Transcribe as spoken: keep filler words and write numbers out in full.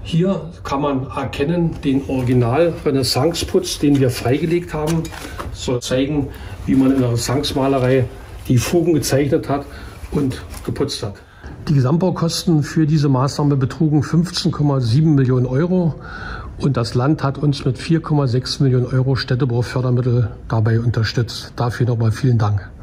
Hier kann man erkennen den Original-Renaissance-Putz, den wir freigelegt haben. Das soll zeigen, wie man in der Renaissance-Malerei die Fugen gezeichnet hat und geputzt hat. Die Gesamtbaukosten für diese Maßnahme betrugen fünfzehn Komma sieben Millionen Euro und das Land hat uns mit vier Komma sechs Millionen Euro Städtebaufördermittel dabei unterstützt. Dafür nochmal vielen Dank.